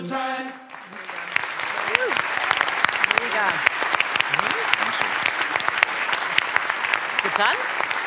Mega. Getanzt?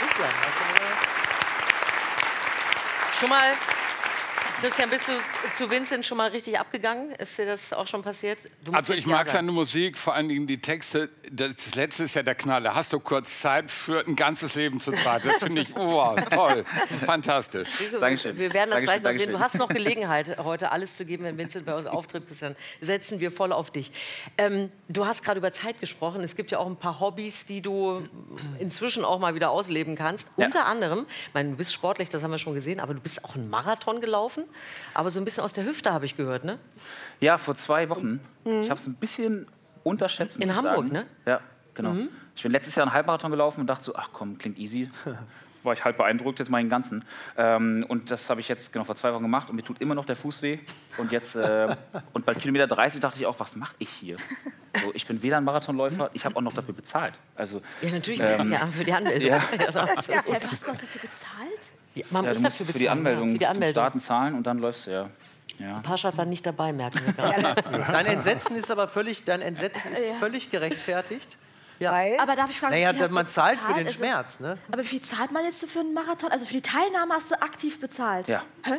Schon mal, Christian, bist du zu Vincent schon mal richtig abgegangen? Ist dir das auch schon passiert? Also ich mag seine Musik, vor allen Dingen die Texte. Das letzte ist ja der Knaller. Hast du kurz Zeit für ein ganzes Leben zu zweit? Das finde ich, oh, toll, fantastisch. Dankeschön. Wir werden das gleich noch sehen. Du hast noch Gelegenheit, heute alles zu geben, wenn Vincent bei uns auftritt, Christian. Setzen wir voll auf dich. Du hast gerade über Zeit gesprochen. Es gibt ja auch ein paar Hobbys, die du inzwischen auch mal wieder ausleben kannst. Ja. Unter anderem, ich meine, du bist sportlich, das haben wir schon gesehen, aber du bist auch einen Marathon gelaufen. Aber so ein bisschen aus der Hüfte, habe ich gehört, ne? Ja, vor 2 Wochen. Ich habe es ein bisschen unterschätzt, muss ich sagen. In Hamburg, ne? Ja, genau. Ich bin letztes Jahr einen Halbmarathon gelaufen und dachte so, ach komm, klingt easy. War ich halb beeindruckt, jetzt mal den ganzen. Und das habe ich jetzt genau vor 2 Wochen gemacht und mir tut immer noch der Fuß weh. Und jetzt, und bei Kilometer 30 dachte ich auch, was mache ich hier? So, ich bin weder ein Marathonläufer, ich habe auch noch dafür bezahlt. Also, ja, natürlich, ja, für die Anmeldung. Ja. Was hast du dafür bezahlt? Ja, man muss dafür bezahlen, für die Anmeldung, zum Starten zahlen und dann läufst du, ja. Ja. Parshad war nicht dabei, merken wir gerade. Dein Entsetzen ist aber völlig, völlig gerechtfertigt. Ja. Aber darf ich fragen, naja, man zahlt für den Schmerz, ne? Aber wie viel zahlt man jetzt für einen Marathon? Also für die Teilnahme hast du aktiv bezahlt? Ja. Hä?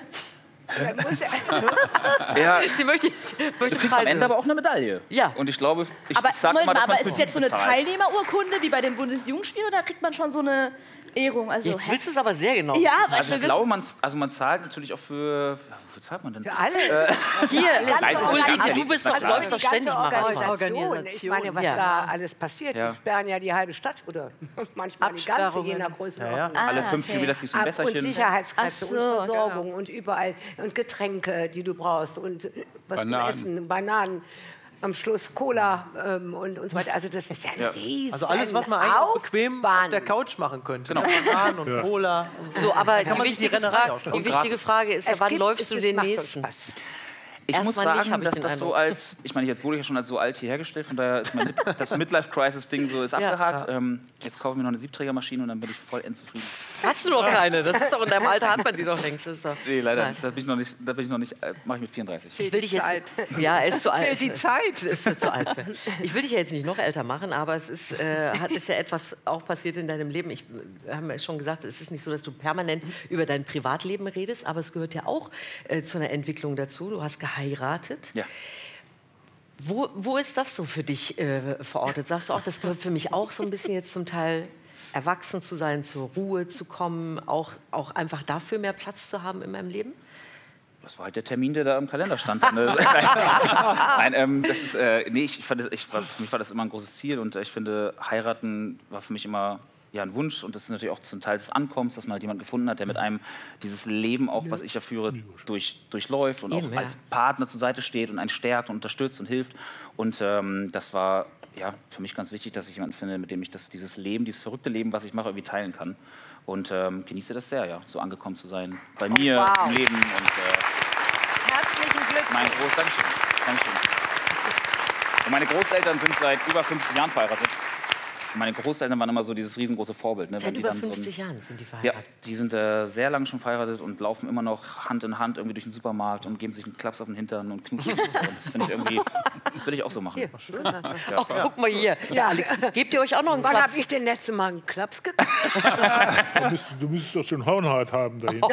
Ja. Sie möchte du kriegst am Ende aber auch eine Medaille. Ja. Und ich glaube, aber ist es jetzt so eine bezahlt. Teilnehmerurkunde wie bei den Bundesjugendspielen oder kriegt man schon so eine Ehrung? Also, jetzt willst du es aber sehr genau. Ja, also ich glaube, man zahlt natürlich auch für... Wofür zahlt man denn? Für alle. Hier, du bist doch, läufst doch ständig Organisation. Ich meine, was da alles passiert. Die sperren ja die halbe Stadt oder manchmal die ganze, je nach Größe. Alle 5 Kilometer kriegst du ein Messerchen. Und Sicherheitskräfte und Versorgung und überall. Und Getränke, die du brauchst. Und was zu essen, Bananen. Am Schluss Cola und so weiter. Also das ist ja ein riesen Also alles, was man eigentlich bequem auf der Couch machen könnte. Genau. Bananen und Cola. Und so, aber die wichtige Frage ist, wann läufst du den nächsten? Ich muss sagen, dass das so als, ich meine, jetzt wurde ich ja schon als so alt hier hergestellt, von daher ist das Midlife-Crisis-Ding so ist abgehakt. Jetzt kaufen wir noch eine Siebträgermaschine und dann bin ich voll endzufrieden. Hast du noch keine? Das ist doch in deinem Alter, hat man die doch längst. Ist doch. Nee, leider, da bin ich noch nicht, mache ich mit 34. Ich will dich jetzt, ja, er ist zu alt. Die Zeit ist zu alt. Ich will dich ja jetzt nicht noch älter machen, aber es ist ja etwas auch passiert in deinem Leben. Wir haben ja schon gesagt, es ist nicht so, dass du permanent über dein Privatleben redest, aber es gehört ja auch zu einer Entwicklung dazu. Du hast geheiratet. Ja. Wo ist das so für dich verortet? Sagst du auch, das gehört für mich auch so ein bisschen jetzt zum Teil erwachsen zu sein, zur Ruhe zu kommen, auch einfach dafür mehr Platz zu haben in meinem Leben? Das war halt der Termin, der da im Kalender stand. Nein, das ist, für mich war das immer ein großes Ziel und ich finde, heiraten war für mich immer ein Wunsch und das ist natürlich auch zum Teil des Ankommens, dass man halt jemanden gefunden hat, der mit einem dieses Leben auch, was ich ja führe, durchläuft und auch als Partner zur Seite steht und einen stärkt und unterstützt und hilft. Und das war für mich ganz wichtig, dass ich jemanden finde, mit dem ich dieses verrückte Leben, was ich mache, irgendwie teilen kann. Und genieße das sehr, so angekommen zu sein bei mir im Leben. Und, herzlichen Glückwunsch. Dankeschön. Und meine Großeltern sind seit über 50 Jahren verheiratet. Meine Großeltern waren immer so dieses riesengroße Vorbild. Ne? Seit über 50 Jahren sind die verheiratet? Ja, die sind sehr lange schon verheiratet und laufen immer noch Hand in Hand irgendwie durch den Supermarkt und geben sich einen Klaps auf den Hintern und knutschen. Das finde ich irgendwie, das will ich auch so machen. Schön. Ach, guck mal hier. Ja, Alex, gebt ihr euch auch noch einen Klaps? Wann habe ich den letzten Mal einen Klaps gekriegt? Du müsstest doch schon Hornhaut haben dahinter.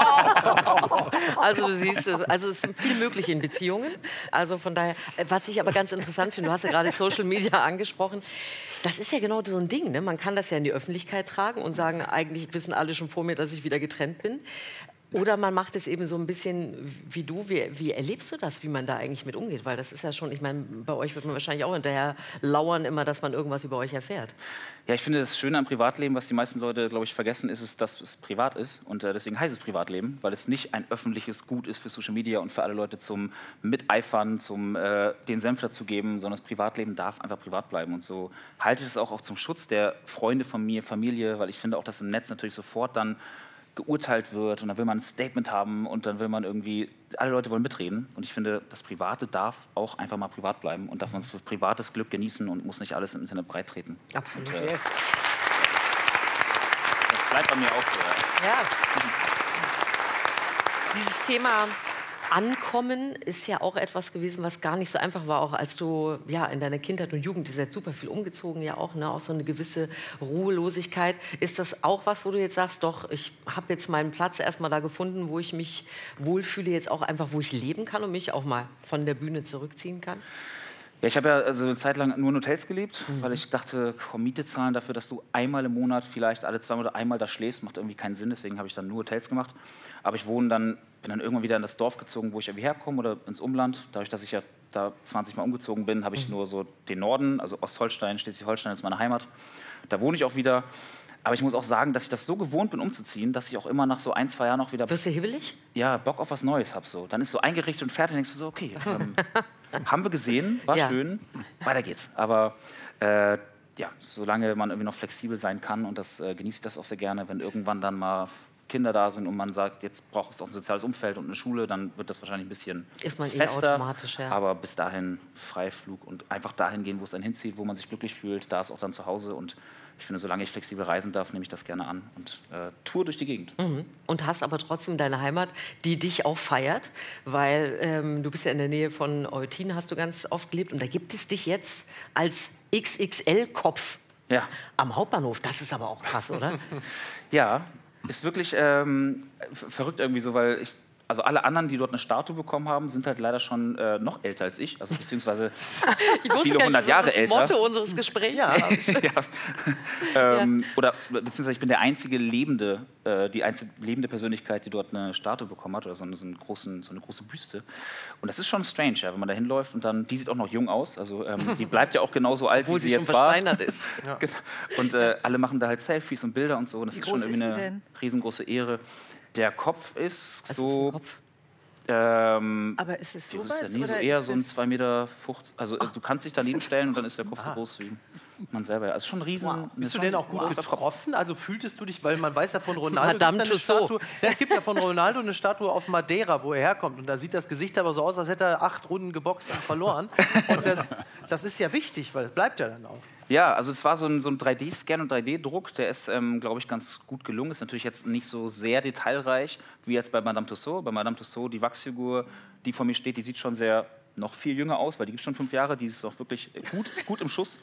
Also du siehst, es ist viel möglich in Beziehungen. Also von daher, was ich aber ganz interessant finde, du hast ja gerade Social Media angesprochen. Das ist ja genau so ein Ding, ne? Man kann das ja in die Öffentlichkeit tragen und sagen, eigentlich wissen alle schon vor mir, dass ich wieder getrennt bin. Oder man macht es eben so ein bisschen wie du. Wie erlebst du das, wie man da eigentlich mit umgeht? Weil das ist ja schon, ich meine, bei euch wird man wahrscheinlich auch hinterher lauern immer, dass man irgendwas über euch erfährt. Ja, ich finde, das Schöne am Privatleben, was die meisten Leute, glaube ich, vergessen, ist, dass es privat ist. Und deswegen heißt es Privatleben, weil es nicht ein öffentliches Gut ist für Social Media und für alle Leute zum Miteifern, zum den Senf dazu geben, sondern das Privatleben darf einfach privat bleiben. Und so halte ich es auch zum Schutz der Freunde von mir, Familie, weil ich finde auch, dass im Netz natürlich sofort dann geurteilt wird und dann will man ein Statement haben und dann will man irgendwie, alle Leute wollen mitreden und ich finde, das Private darf auch einfach mal privat bleiben und darf man für privates Glück genießen und muss nicht alles im Internet breittreten. Absolut. Und, das bleibt bei mir auch so. Ja. Dieses Thema Ankommen ist ja auch etwas gewesen, was gar nicht so einfach war, auch als du ja in deiner Kindheit und Jugend, ihr seid super viel umgezogen, ja auch, ne, auch so eine gewisse Ruhelosigkeit. Ist das auch was, wo du jetzt sagst, doch, ich habe jetzt meinen Platz erstmal da gefunden, wo ich mich wohlfühle, jetzt auch einfach, wo ich leben kann und mich auch mal von der Bühne zurückziehen kann? Ja, ich habe ja also eine Zeit lang nur in Hotels gelebt, weil ich dachte, komm, Miete zahlen dafür, dass du einmal im Monat, vielleicht alle 2 Monate einmal da schläfst, macht irgendwie keinen Sinn. Deswegen habe ich dann nur Hotels gemacht. Aber ich bin dann irgendwann wieder in das Dorf gezogen, wo ich irgendwie herkomme oder ins Umland. Dadurch, dass ich ja da 20 Mal umgezogen bin, habe ich nur so den Norden, also Ostholstein, Schleswig-Holstein ist meine Heimat. Da wohne ich auch wieder. Aber ich muss auch sagen, dass ich das so gewohnt bin, umzuziehen, dass ich auch immer nach so 1, 2 Jahren auch wieder... Wirst du hibbelig? Ja, Bock auf was Neues habe so. Dann ist so eingerichtet und fertig und denkst du so, okay, haben wir gesehen, war schön, weiter geht's. Aber ja, solange man irgendwie noch flexibel sein kann und das genieße ich das auch sehr gerne, wenn irgendwann dann mal Kinder da sind und man sagt, jetzt braucht es auch ein soziales Umfeld und eine Schule, dann wird das wahrscheinlich ein bisschen fester. Automatisch, ja. Aber bis dahin Freiflug und einfach dahin gehen, wo es einen hinzieht, wo man sich glücklich fühlt, da ist auch dann zu Hause. Und ich finde, solange ich flexibel reisen darf, nehme ich das gerne an und tour durch die Gegend. Und hast aber trotzdem deine Heimat, die dich auch feiert, weil du bist ja in der Nähe von Eutin, hast du ganz oft gelebt und da gibt es dich jetzt als XXL-Kopf am Hauptbahnhof. Das ist aber auch krass, oder? Ja, ist wirklich verrückt irgendwie so, weil also alle anderen, die dort eine Statue bekommen haben, sind halt leider schon noch älter als ich, also beziehungsweise viele 100 Jahre älter. Das Motto unseres Gesprächs. Oder beziehungsweise ich bin der einzige die einzige lebende Persönlichkeit, die dort eine Statue bekommen hat, oder so eine große Büste. Und das ist schon strange, ja, wenn man da hinläuft und dann, die sieht auch noch jung aus, also die bleibt ja auch genauso alt, wie sie jetzt war. Versteinert ist. Ja. Und alle machen da halt Selfies und Bilder und so, und das ist schon irgendwie eine riesengroße Ehre. Der Kopf ist so... aber ist es so was? So eher so ein 2,50 Meter. Also du kannst dich daneben stellen und dann ist der Kopf so groß wie man selber. Also schon ein riesen... Wow. Bist du denn auch gut getroffen? Also fühltest du dich, weil man weiß ja von Ronaldo... Madame Tussauds. Es gibt ja von Ronaldo eine Statue auf Madeira, wo er herkommt. Und da sieht das Gesicht aber so aus, als hätte er 8 Runden geboxt und verloren. Und das ist ja wichtig, weil es bleibt ja dann auch. Ja, also es war so ein 3D-Scan und 3D-Druck, der ist, glaube ich, ganz gut gelungen. Ist natürlich jetzt nicht so sehr detailreich wie jetzt bei Madame Tussauds. Bei Madame Tussauds, die Wachsfigur, die vor mir steht, die sieht schon noch viel jünger aus, weil die gibt es schon 5 Jahre, die ist auch wirklich gut im Schuss.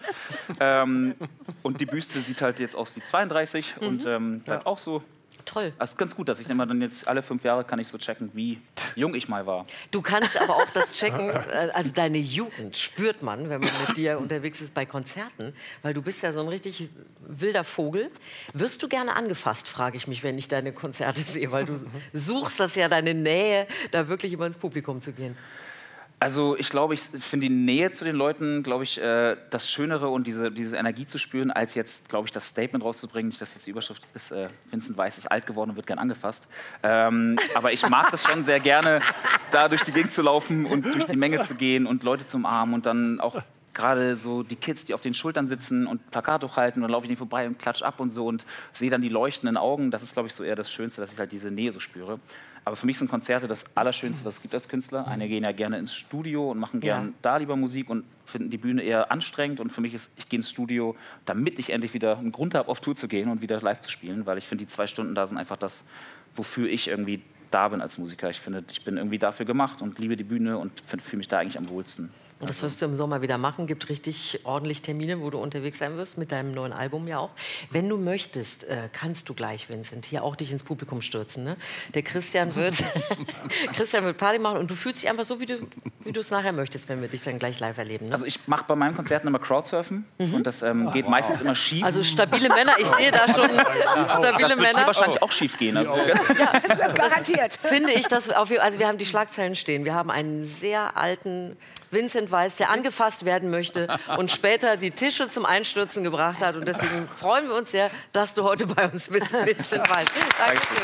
Und die Büste sieht halt jetzt aus wie 32 und bleibt auch so. Toll. Das ist ganz gut, dass ich immer dann jetzt alle 5 Jahre kann ich so checken, wie jung ich mal war. Du kannst aber auch das checken, also deine Jugend spürt man, wenn man mit dir unterwegs ist bei Konzerten, weil du bist ja so ein richtig wilder Vogel. Wirst du gerne angefasst, frage ich mich, wenn ich deine Konzerte sehe, weil du suchst das ja, deine Nähe, da wirklich immer ins Publikum zu gehen. Also ich glaube, ich finde die Nähe zu den Leuten, glaube ich, das Schönere und diese Energie zu spüren, als jetzt, glaube ich, das Statement rauszubringen. Nicht, dass jetzt die Überschrift ist, Vincent Weiss ist alt geworden und wird gern angefasst. Aber ich mag das schon sehr gerne, da durch die Gegend zu laufen und durch die Menge zu gehen und Leute zu umarmen und dann auch gerade so die Kids, die auf den Schultern sitzen und Plakate hochhalten, und dann laufe ich denen vorbei und klatsch ab und so und sehe dann die leuchtenden Augen. Das ist, glaube ich, so eher das Schönste, dass ich halt diese Nähe so spüre. Aber für mich sind Konzerte das Allerschönste, was es gibt als Künstler. Einige gehen ja gerne ins Studio und machen gerne da lieber Musik und finden die Bühne eher anstrengend. Und für mich ist, ich gehe ins Studio, damit ich endlich wieder einen Grund habe, auf Tour zu gehen und wieder live zu spielen. Weil ich finde, die 2 Stunden da sind einfach das, wofür ich irgendwie da bin als Musiker. Ich finde, ich bin irgendwie dafür gemacht und liebe die Bühne und fühle mich da eigentlich am wohlsten. Und das wirst du im Sommer wieder machen. Gibt richtig ordentlich Termine, wo du unterwegs sein wirst, mit deinem neuen Album ja auch. Wenn du möchtest, kannst du gleich, Vincent, hier auch dich ins Publikum stürzen. Ne? Der Christian wird Party machen und du fühlst dich einfach so, wie du es nachher möchtest, wenn wir dich dann gleich live erleben. Ne? Also ich mache bei meinen Konzerten immer Crowdsurfen und das geht meistens immer schief. Also stabile Männer, ich sehe da schon stabile Männer. Das wird wahrscheinlich auch schief gehen. Also. Ja, garantiert. Finde ich, dass also wir haben die Schlagzeilen stehen. Wir haben einen sehr alten Vincent Weiss, der angefasst werden möchte und später die Tische zum Einstürzen gebracht hat. Und deswegen freuen wir uns sehr, dass du heute bei uns bist, Vincent Weiss. Dankeschön.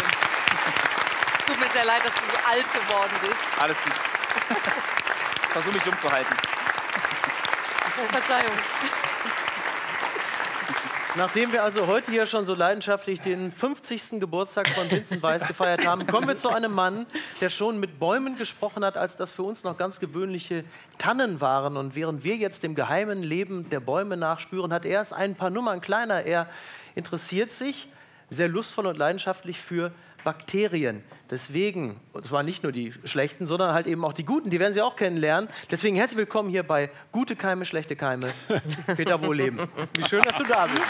Tut mir sehr leid, dass du so alt geworden bist. Alles gut. Ich versuche mich jung zu halten. Verzeihung. Nachdem wir also heute hier schon so leidenschaftlich den 50. Geburtstag von Vincent Weiss gefeiert haben, kommen wir zu einem Mann, der schon mit Bäumen gesprochen hat, als das für uns noch ganz gewöhnliche Tannen waren. Und während wir jetzt dem geheimen Leben der Bäume nachspüren, hat er es ein paar Nummern kleiner. Er interessiert sich sehr lustvoll und leidenschaftlich für Bakterien. Deswegen, und zwar nicht nur die schlechten, sondern halt eben auch die guten, die werden Sie auch kennenlernen. Deswegen herzlich willkommen hier bei Gute Keime, schlechte Keime. Peter Wohlleben. Wie schön, dass du da bist.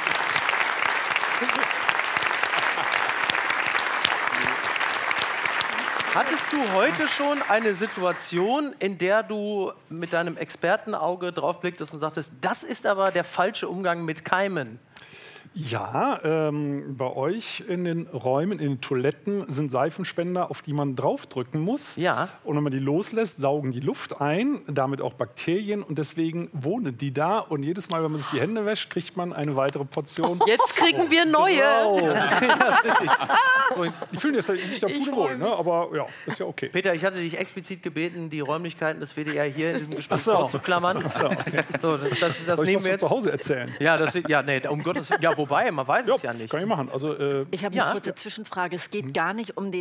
Hattest du heute schon eine Situation, in der du mit deinem Expertenauge draufblicktest und sagtest, das ist aber der falsche Umgang mit Keimen? Ja, bei euch in den Räumen, in den Toiletten sind Seifenspender, auf die man draufdrücken muss. Ja. Und wenn man die loslässt, saugen die Luft ein, damit auch Bakterien. Und deswegen wohnen die da. Und jedes Mal, wenn man sich die Hände wäscht, kriegt man eine weitere Portion. Jetzt kriegen wir neue. Genau. Das ist richtig. Die fühlen sich da pudelwohl, ne? Aber ja, ist ja okay. Peter, ich hatte dich explizit gebeten, die Räumlichkeiten des WDR hier in diesem Gespräch auszuklammern. Ach so, okay. So, das Soll ich nehmen was wir jetzt. zu Hause erzählen? Ja, nee, um Gottes Willen. Ja, wobei, man weiß es ja nicht. Kann ich machen. Also, ich habe eine kurze Zwischenfrage. Es geht gar nicht um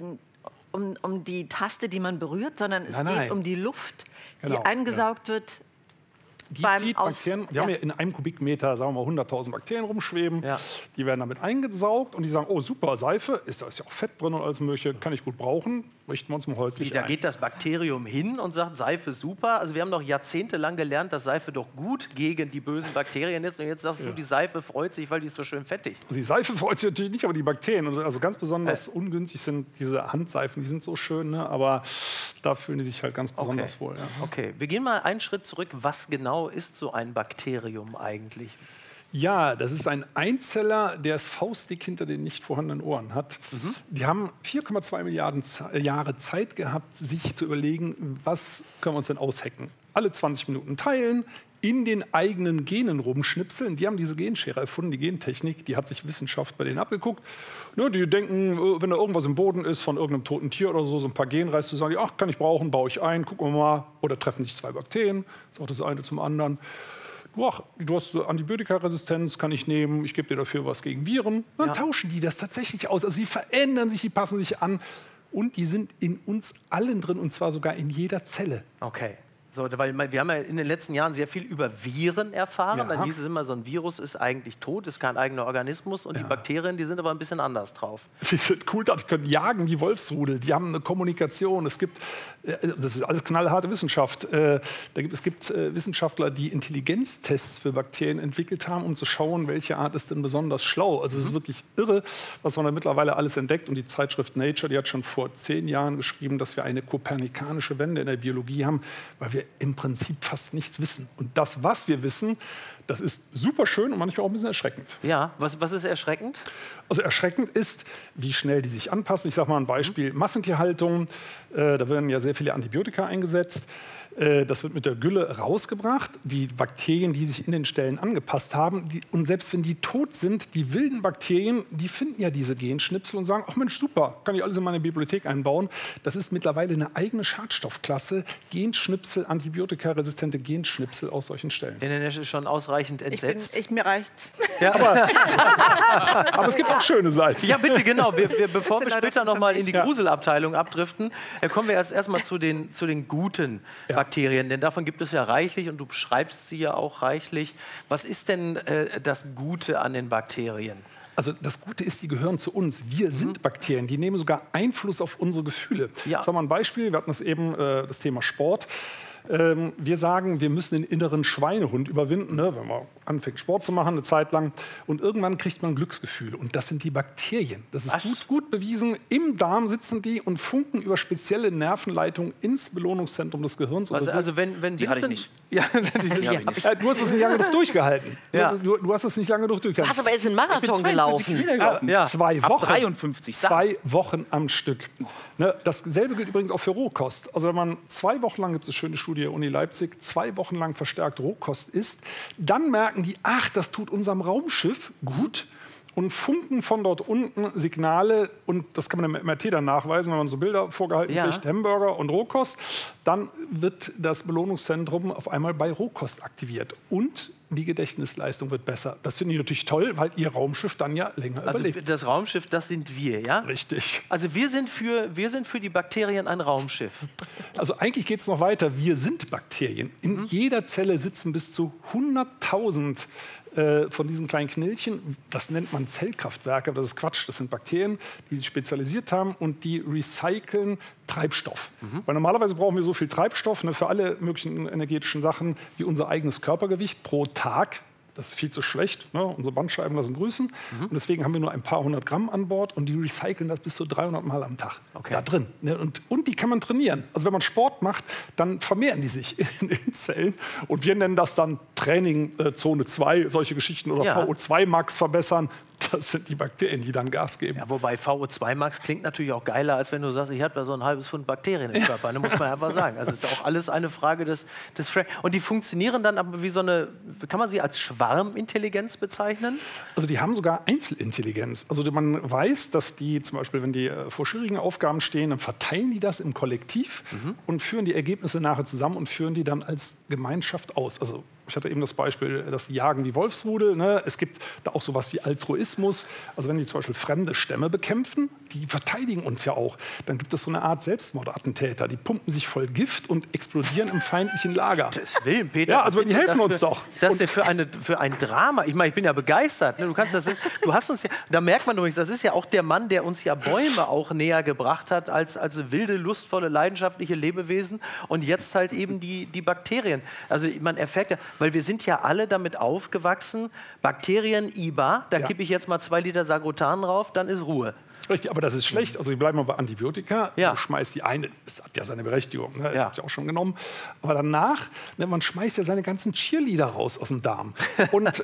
die Taste, die man berührt, sondern es geht um die Luft, die eingesaugt wird. Die zieht Bakterien, wir haben ja in einem Kubikmeter, sagen wir mal, 100.000 Bakterien rumschweben. Ja. Die werden damit eingesaugt und die sagen, oh super, Seife, da ist ja auch Fett drin und alles mögliche, kann ich gut brauchen, richten wir uns mal häuslich ein. Da geht das Bakterium hin und sagt, Seife super. Also wir haben doch jahrzehntelang gelernt, dass Seife doch gut gegen die bösen Bakterien ist. Und jetzt sagst du, die Seife freut sich, weil die ist so schön fettig. Also die Seife freut sich natürlich nicht, aber die Bakterien. Also ganz besonders ungünstig sind diese Handseifen, die sind so schön, ne? Aber da fühlen die sich halt ganz besonders wohl. Ja. Okay, wir gehen mal einen Schritt zurück. Was genau ist so ein Bakterium eigentlich? Ja, das ist ein Einzeller, der es faustdick hinter den nicht vorhandenen Ohren hat. Die haben 4,2 Milliarden Jahre Zeit gehabt, sich zu überlegen, was können wir uns denn aushacken. Alle 20 Minuten teilen, in den eigenen Genen rumschnipseln. Die haben diese Genschere erfunden, die Gentechnik, die hat sich Wissenschaft bei denen abgeguckt. Ja, die denken, wenn da irgendwas im Boden ist von irgendeinem toten Tier oder so, so ein paar Genreste, sagen die, ach, kann ich brauchen, baue ich ein, gucken wir mal. Oder treffen sich zwei Bakterien, sagt das eine zum anderen. Ach, du hast Antibiotikaresistenz, kann ich nehmen, ich gebe dir dafür was gegen Viren. Dann tauschen die das tatsächlich aus. Also die verändern sich, die passen sich an. Und die sind in uns allen drin, und zwar sogar in jeder Zelle. Okay. So, weil wir haben ja in den letzten Jahren sehr viel über Viren erfahren. Dann hieß es immer, so ein Virus ist eigentlich tot, ist kein eigener Organismus. Und die Bakterien, die sind aber ein bisschen anders drauf. Die sind cool, die können jagen wie Wolfsrudel. Die haben eine Kommunikation. Es gibt, das ist alles knallharte Wissenschaft. Es gibt Wissenschaftler, die Intelligenztests für Bakterien entwickelt haben, um zu schauen, welche Art ist denn besonders schlau. Also es ist wirklich irre, was man da mittlerweile alles entdeckt. Und die Zeitschrift Nature, die hat schon vor 10 Jahren geschrieben, dass wir eine kopernikanische Wende in der Biologie haben, weil wir im Prinzip fast nichts wissen. Und das, was wir wissen, das ist super schön und manchmal auch ein bisschen erschreckend. Ja, was ist erschreckend? Also erschreckend ist, wie schnell die sich anpassen. Ich sage mal ein Beispiel, Massentierhaltung, da werden ja sehr viele Antibiotika eingesetzt. Das wird mit der Gülle rausgebracht. Die Bakterien, die sich in den Stellen angepasst haben, und selbst wenn die tot sind, die wilden Bakterien, die finden ja diese Genschnipsel und sagen, ach Mensch, super, kann ich alles in meine Bibliothek einbauen. Das ist mittlerweile eine eigene Schadstoffklasse, Genschnipsel, antibiotikaresistente Genschnipsel aus solchen Stellen. Der Nesch ist schon ausreichend entsetzt. Mir reicht's. Ja. Aber es gibt auch schöne Seiten. Ja, bitte, genau. Bevor wir später noch mal in die Gruselabteilung abdriften, kommen wir erst mal zu den guten Bakterien. Denn davon gibt es ja reichlich und du beschreibst sie ja auch reichlich. Was ist denn das Gute an den Bakterien? Also das Gute ist, die gehören zu uns. Wir sind Bakterien. Die nehmen sogar Einfluss auf unsere Gefühle. Ja. Sagen wir mal ein Beispiel. Wir hatten das eben, das Thema Sport. Wir sagen, wir müssen den inneren Schweinehund überwinden, ne, wenn man anfängt, Sport zu machen, eine Zeit lang. Und irgendwann kriegt man Glücksgefühle. Und das sind die Bakterien. Das ist gut bewiesen. Im Darm sitzen die und funken über spezielle Nervenleitungen ins Belohnungszentrum des Gehirns. Also wenn die hatte ich nicht. Ja, du hast es nicht lange genug durchgehalten. Du hast es nicht lange genug durchgehalten. Hast aber jetzt einen Marathon gelaufen. 2 Wochen. Ab 53. 2 Wochen am Stück. Ne, dasselbe gilt übrigens auch für Rohkost. Also wenn man 2 Wochen lang, gibt es eine schöne Studie der Uni Leipzig, 2 Wochen lang verstärkt Rohkost isst, dann merken die, ach, das tut unserem Raumschiff gut. Und funken von dort unten Signale, und das kann man im MRT dann nachweisen, wenn man so Bilder vorgehalten kriegt, Hamburger und Rohkost, dann wird das Belohnungszentrum auf einmal bei Rohkost aktiviert. Und die Gedächtnisleistung wird besser. Das finde ich natürlich toll, weil Ihr Raumschiff dann ja länger überlebt. Das Raumschiff, das sind wir, ja? Richtig. Also wir sind für die Bakterien ein Raumschiff. Also eigentlich geht es noch weiter. Wir sind Bakterien. In jeder Zelle sitzen bis zu 100.000 von diesen kleinen Knillchen. Das nennt man Zellkraftwerke, aber das ist Quatsch. Das sind Bakterien, die sich spezialisiert haben und die recyceln Treibstoff. Weil normalerweise brauchen wir so viel Treibstoff für alle möglichen energetischen Sachen wie unser eigenes Körpergewicht pro Tag. Das ist viel zu schlecht. Ne? Unsere Bandscheiben lassen grüßen. Und deswegen haben wir nur ein paar 100 Gramm an Bord und die recyceln das bis zu 300 Mal am Tag. Da drin. Ne? Und die kann man trainieren. Also wenn man Sport macht, dann vermehren die sich in den Zellen. Und wir nennen das dann Training Zone 2, solche Geschichten. Oder VO2 Max verbessern. Das sind die Bakterien, die dann Gas geben. Ja, wobei VO2 Max klingt natürlich auch geiler, als wenn du sagst, ich habe da so ein halbes Pfund Bakterien im Körper. Das muss man einfach sagen. Also ist ja auch alles eine Frage des Und die funktionieren dann aber wie so eine, kann man sie als Schwarmintelligenz bezeichnen? Also die haben sogar Einzelintelligenz. Also man weiß, dass die zum Beispiel, wenn die vor schwierigen Aufgaben stehen, dann verteilen die das im Kollektiv und führen die Ergebnisse nachher zusammen und führen die dann als Gemeinschaft aus. Also ich hatte eben das Beispiel, das Jagen wie Wolfsrudel. Ne? Es gibt da auch sowas wie Altruismus. Also wenn die zum Beispiel fremde Stämme bekämpfen, die verteidigen uns ja auch. Dann gibt es so eine Art Selbstmordattentäter. Die pumpen sich voll Gift und explodieren im feindlichen Lager. Das Willen, Peter. Ja, also die helfen uns doch. Was ist das denn für ein Drama? Ich meine, ich bin ja begeistert. Ne? Du hast uns ja, da merkt man übrigens, das ist ja auch der Mann, der uns ja Bäume auch näher gebracht hat als wilde, lustvolle, leidenschaftliche Lebewesen. Und jetzt halt eben die Bakterien. Also man erfährt ja, weil wir sind ja alle damit aufgewachsen, Bakterien, IBA, da kippe ich jetzt mal 2 Liter Sagrotan drauf, dann ist Ruhe. Richtig, aber das ist schlecht. Also wir bleiben mal bei Antibiotika. Du schmeißt die eine, das hat ja seine Berechtigung, ne? Ich habe sie auch schon genommen. Aber danach, man schmeißt ja seine ganzen Cheerleader raus aus dem Darm. Und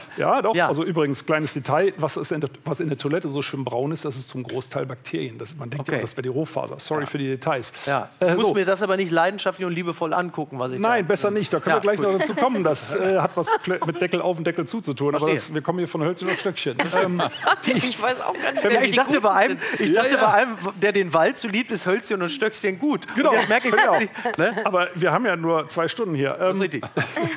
also übrigens, kleines Detail, was in der Toilette so schön braun ist, das ist zum Großteil Bakterien. Man denkt immer, das wäre die Rohfaser. Sorry für die Details. Ja. Ich muss mir das aber nicht leidenschaftlich und liebevoll angucken, was ich Nein, besser nicht. Da können wir gleich noch dazu kommen. Das hat was mit Deckel auf und Deckel zu tun. Aber wir kommen hier von Hölzchen auf Stöckchen. Ich weiß auch gar nicht, ich dachte bei einem, der den Wald so liebt, ist Hölzchen und Stöckchen gut. Genau. Das merke ich auch. Ne? Aber wir haben ja nur 2 Stunden hier. Das ist richtig.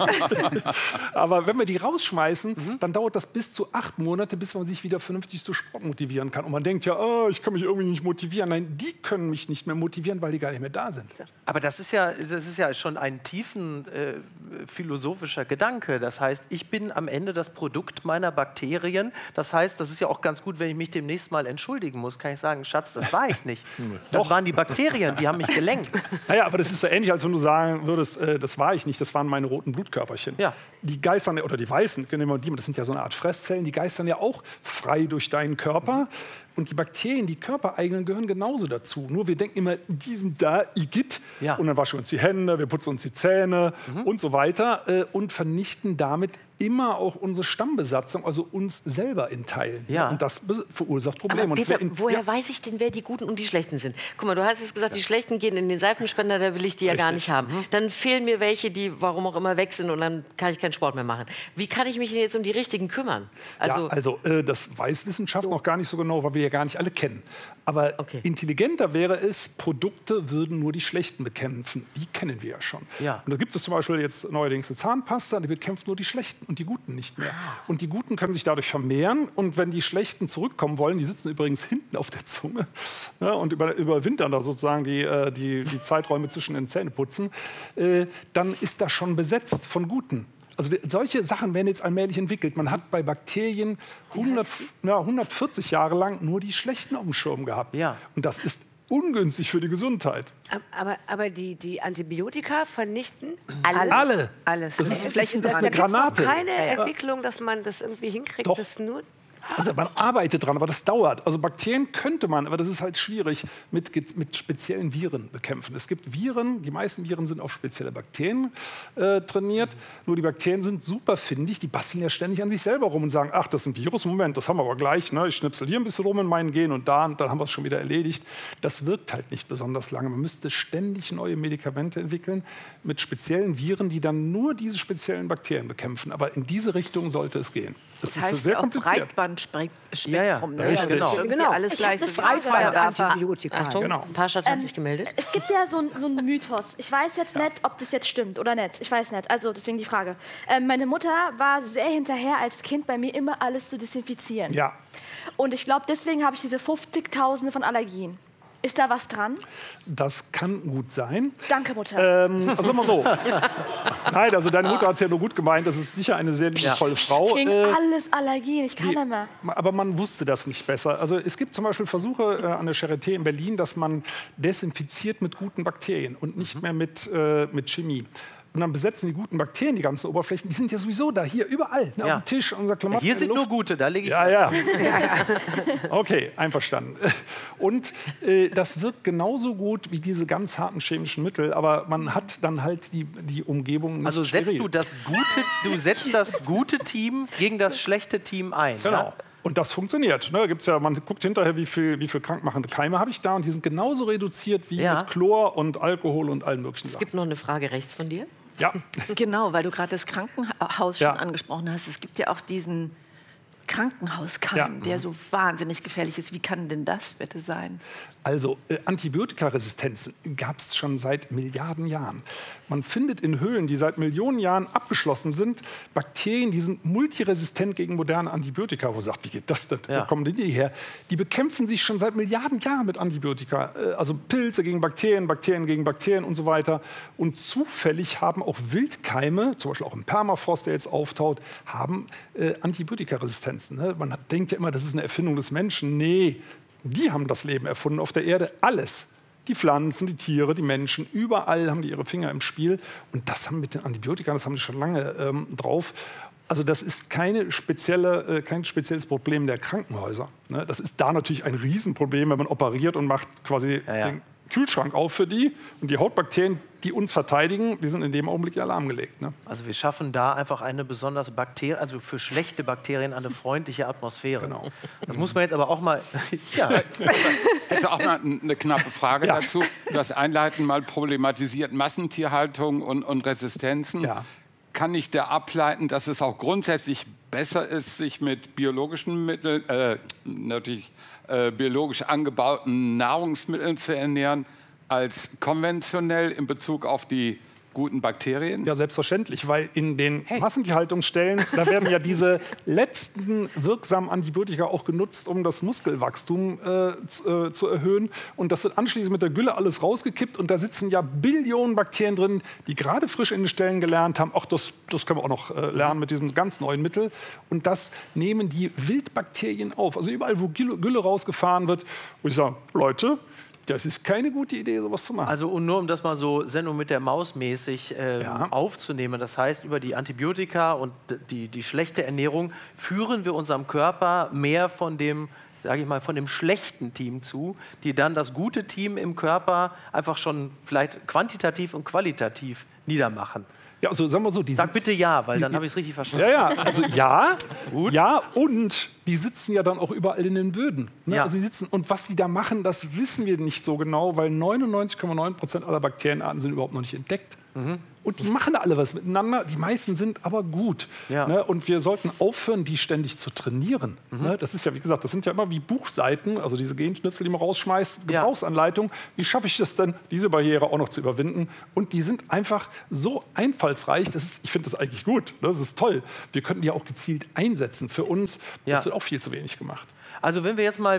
Aber wenn wir die rausschmeißen, dann dauert das bis zu 8 Monate, bis man sich wieder vernünftig zu Sport motivieren kann. Und man denkt ja, ich kann mich irgendwie nicht motivieren. Nein, die können mich nicht mehr motivieren, weil die gar nicht mehr da sind. Aber das ist ja schon ein tiefen philosophischer Gedanke. Das heißt, ich bin am Ende das Produkt meiner Bakterien. Das heißt, das ist ja auch ganz gut, wenn ich mich demnächst mal entschuldigen muss, kann ich sagen, Schatz, das war ich nicht. Das waren die Bakterien, die haben mich gelenkt. Naja, aber das ist so ähnlich, als wenn du sagen würdest, das war ich nicht, das waren meine roten Blutkörperchen. Ja. Die geistern, oder die weißen, das sind ja so eine Art Fresszellen, die geistern ja auch frei durch deinen Körper. Und die Bakterien, die körpereigenen, gehören genauso dazu. Nur wir denken immer, die sind da, Igitt. Ja. Und dann waschen wir uns die Hände, wir putzen uns die Zähne und so weiter. Und vernichten damit immer auch unsere Stammbesatzung, also uns selber in Teilen. Ja. Und das verursacht Probleme. Aber Peter, woher weiß ich denn, wer die Guten und die Schlechten sind? Guck mal, du hast jetzt gesagt, die Schlechten gehen in den Seifenspender, da will ich die ja gar nicht haben. Dann fehlen mir welche, die warum auch immer weg sind und dann kann ich keinen Sport mehr machen. Wie kann ich mich denn jetzt um die Richtigen kümmern? Das weiß Wissenschaft noch gar nicht so genau, weil wir ja gar nicht alle kennen. Aber intelligenter wäre es, Produkte würden nur die Schlechten bekämpfen. Die kennen wir ja schon. Ja. Und da gibt es zum Beispiel jetzt neuerdings eine Zahnpasta, die bekämpft nur die Schlechten und die Guten nicht mehr. Und die Guten können sich dadurch vermehren. Und wenn die Schlechten zurückkommen wollen, die sitzen übrigens hinten auf der Zunge, ne, und überwintern da sozusagen die Zeiträume zwischen den Zähneputzen, dann ist das schon besetzt von Guten. Also solche Sachen werden jetzt allmählich entwickelt. Man hat bei Bakterien 140 Jahre lang nur die Schlechten auf dem Schirm gehabt. Ja. Und das ist ungünstig für die Gesundheit. Aber die Antibiotika vernichten alles. Alles. Das ist eine Granate. Keine Entwicklung, dass man das irgendwie hinkriegt. Doch. Das nur Also man arbeitet dran, aber das dauert. Also Bakterien könnte man, aber das ist halt schwierig, mit speziellen Viren bekämpfen. Es gibt Viren, die meisten Viren sind auf spezielle Bakterien trainiert. Nur die Bakterien sind super findig, die basteln ja ständig an sich selber rum und sagen, ach, das ist ein Virus, Moment, das haben wir aber gleich. Ne? Ich schnipsel hier ein bisschen rum in meinen Gen und dann haben wir es schon wieder erledigt. Das wirkt halt nicht besonders lange. Man müsste ständig neue Medikamente entwickeln mit speziellen Viren, die dann nur diese speziellen Bakterien bekämpfen. Aber in diese Richtung sollte es gehen. Das heißt sehr kompliziert. atomaren Spektrum. Ja, ja. Genau. Alles gleich so freie Antibiotika. Achtung, Parshad hat sich gemeldet. Es gibt ja so einen Mythos. Ich weiß jetzt nicht, ob das jetzt stimmt oder nicht. Ich weiß nicht. Also deswegen die Frage. Meine Mutter war sehr hinterher, als Kind bei mir immer alles zu desinfizieren. Ja. Und ich glaube, deswegen habe ich diese 50.000 von Allergien. Ist da was dran? Das kann gut sein. Danke, Mutter. Also immer so. Nein, also deine Mutter hat es ja nur gut gemeint. Das ist sicher eine sehr liebevolle Frau. Deswegen alles Allergien, ich kann nicht mehr. Aber man wusste das nicht besser. Also es gibt zum Beispiel Versuche an der Charité in Berlin, dass man desinfiziert mit guten Bakterien und nicht mehr mit Chemie. Und dann besetzen die guten Bakterien die ganzen Oberflächen. Die sind ja sowieso da, hier überall. Ne, auf dem Tisch, unser Klamotten. Hier sind nur gute, da lege ich. Ja. Okay, einverstanden. Und das wirkt genauso gut wie diese ganz harten chemischen Mittel, aber man hat dann halt die Umgebung nicht Also setzt du setzt das gute Team gegen das schlechte Team ein. Genau. Ja? Und das funktioniert. Ne? Gibt's ja, man guckt hinterher, wie viel krankmachende Keime habe ich da. Und die sind genauso reduziert wie mit Chlor und Alkohol und allen möglichen Sachen. Es gibt noch eine Frage rechts von dir. Ja. Genau, weil du gerade das Krankenhaus schon angesprochen hast. Es gibt ja auch diesen Krankenhauskeim, der so wahnsinnig gefährlich ist. Wie kann denn das bitte sein? Also Antibiotikaresistenzen gab es schon seit Milliarden Jahren. Man findet in Höhlen, die seit Millionen Jahren abgeschlossen sind, Bakterien, die sind multiresistent gegen moderne Antibiotika. Wo man sagt, wie geht das denn? Wo kommen die her? Die bekämpfen sich schon seit Milliarden Jahren mit Antibiotika. Also Pilze gegen Bakterien, Bakterien gegen Bakterien und so weiter. Und zufällig haben auch Wildkeime, zum Beispiel auch im Permafrost, der jetzt auftaut, haben Antibiotikaresistenzen. Ne? Man denkt ja immer, das ist eine Erfindung des Menschen. Nee. Die haben das Leben erfunden auf der Erde, alles. Die Pflanzen, die Tiere, die Menschen, überall haben die ihre Finger im Spiel. Und das haben mit den Antibiotika, das haben die schon lange drauf. Also das ist kein spezielles Problem der Krankenhäuser. Ne? Das ist da natürlich ein Riesenproblem, wenn man operiert und macht quasi den Kühlschrank auf für die. Und die Hautbakterien, die uns verteidigen, die sind in dem Augenblick ja lahmgelegt. Ne? Also wir schaffen da einfach eine besonders also für schlechte Bakterien eine freundliche Atmosphäre. Genau. Das muss man jetzt aber auch mal... Ich hätte auch mal eine knappe Frage dazu. Du hast einleitend mal problematisiert Massentierhaltung und Resistenzen. Ja. Kann ich da ableiten, dass es auch grundsätzlich besser ist, sich mit biologischen Mitteln, natürlich biologisch angebauten Nahrungsmitteln zu ernähren, als konventionell in Bezug auf die guten Bakterien? Ja, selbstverständlich, weil in den Massentierhaltungsstellen, da werden ja diese letzten wirksamen Antibiotika auch genutzt, um das Muskelwachstum zu erhöhen. Und das wird anschließend mit der Gülle alles rausgekippt. Und da sitzen ja Billionen Bakterien drin, die gerade frisch in den Stellen gelernt haben, ach, das können wir auch noch lernen mit diesem ganz neuen Mittel. Und das nehmen die Wildbakterien auf. Also überall, wo Gülle rausgefahren wird, wo ich sage, Leute, das ist keine gute Idee, sowas zu machen. Also und nur um das mal so Sendung mit der Maus mäßig aufzunehmen, das heißt, über die Antibiotika und die schlechte Ernährung führen wir unserem Körper mehr von dem, sage ich mal, von dem schlechten Team zu, die dann das gute Team im Körper einfach schon vielleicht quantitativ und qualitativ niedermachen. Ja, also sagen wir so, Sag bitte ja, weil dann habe ich es richtig verstanden. Ja, also ja, gut. Ja, und die sitzen ja dann auch überall in den Böden. Ne? Ja. Also die sitzen, und was sie da machen, das wissen wir nicht so genau, weil 99,9% aller Bakterienarten sind überhaupt noch nicht entdeckt. Und die machen da alle was miteinander. Die meisten sind aber gut. Ja. Ne? Und wir sollten aufhören, die ständig zu trainieren. Ne? Das ist ja, wie gesagt, das sind ja immer wie Buchseiten, also diese Genschnipsel, die man rausschmeißt, Gebrauchsanleitung. Wie schaffe ich das denn, diese Barriere auch noch zu überwinden? Und die sind einfach so einfallsreich. Ich finde das eigentlich gut. Das ist toll. Wir könnten die auch gezielt einsetzen. Für uns, das wird auch viel zu wenig gemacht. Also wenn wir jetzt mal